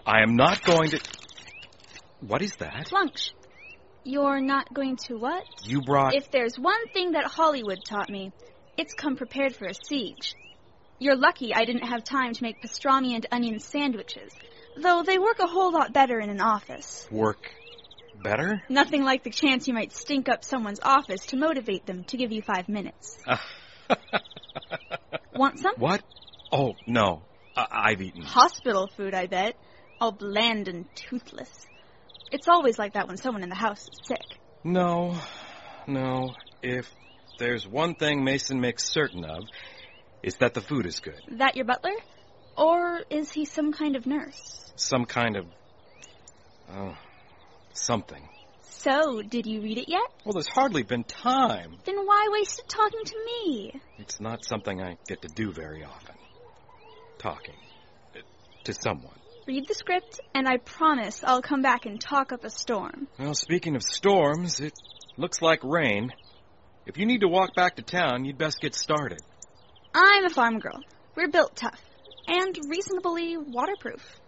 I am not going to... What is that? Flunch. You're not going to what? You brought... If there's one thing that Hollywood taught me, it's come prepared for a siege. You're lucky I didn't have time to make pastrami and onion sandwiches, though they work a whole lot better in an office. Work better? Nothing like the chance you might stink up someone's office to motivate them to give you 5 minutes. Want some? What? Oh, no. I've eaten. Hospital food, I bet. All bland and toothless. It's always like that when someone in the house is sick. No. If there's one thing Mason makes certain of, it's that the food is good. That your butler? Or is he some kind of nurse? Some kind of... something. So, did you read it yet? Well, there's hardly been time. Then why waste it talking to me? It's not something I get to do very often. Talking. To someone. Read the script, and I promise I'll come back and talk up a storm. Well, speaking of storms, it looks like rain. If you need to walk back to town, you'd best get started. I'm a farm girl. We're built tough. And reasonably waterproof.